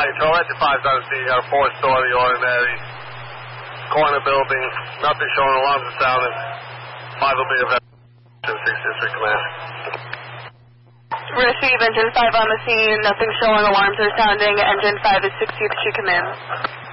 Tourette 5's on the scene. You got a 4-story ordinary corner building. Nothing showing, alarms are sounding. 5 will be evacuated. 6 District Command. Receive engine 5 on the scene. Nothing showing, alarms are sounding. Engine 5 is 60th Street Command.